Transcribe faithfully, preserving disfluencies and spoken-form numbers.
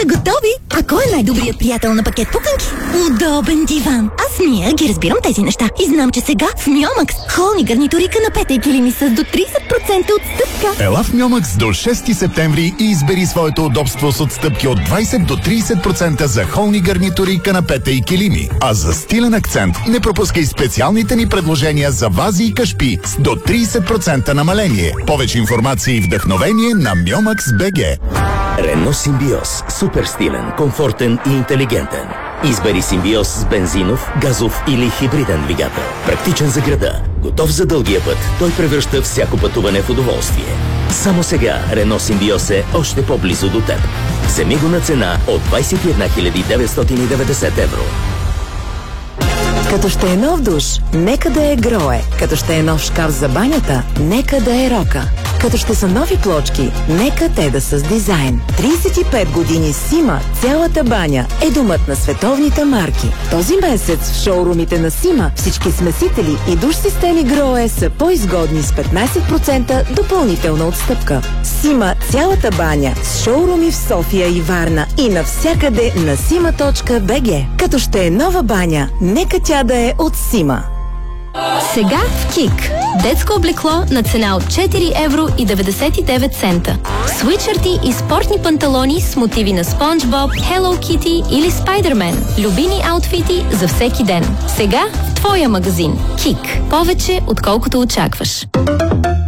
готови! А кой е най-добрият приятел на пакет пуканки? Удобен диван. Аз Мия ги разбирам тези неща. И знам, че сега в Мьомакс холни гарнитури, канапета и килими с до трийсет процента отстъпка. Ела в Мьомакс до шести септември и избери своето удобство с отстъпки от двайсет до трийсет процента за холни гарнитури, канапета и килими. А за стилен акцент не пропускай специалните ни предложения за вази и кашпи с до трийсет процента намаление. Повече информация и вдъхновение на Мьомакс точка би джи. Рено Симбиоз. Супер стилен, комфортен и интелигентен. Избери Симбиоз с бензинов, газов или хибриден двигател. Практичен за града, готов за дългия път. Той превръща всяко пътуване в удоволствие. Само сега Рено Симбиоз е още по-близо до теб. Вземи го на цена от двайсет и една хиляди деветстотин и деветдесет евро. Като ще е нов душ, нека да е Грое. Като ще е нов шкаф за банята, нека да е Рока. Като ще са нови плочки, нека те да са с дизайн. трийсет и пет години Сима, цялата баня е домът на световните марки. Този месец в шоурумите на Сима всички смесители и душ системи Грое са по-изгодни с петнайсет процента допълнителна отстъпка. Сима, цялата баня с шоуруми в София и Варна и навсякъде на сима точка би джи. Като ще е нова баня, нека тя да е от Сима. Сега в КИК. Детско облекло на цена от четири евро и деветдесет и девет цента. Свитшърти и спортни панталони с мотиви на Спонж Боб, Hello Kitty или Спайдермен. Любими аутфити за всеки ден. Сега в твоя магазин. КИК. Повече отколкото очакваш.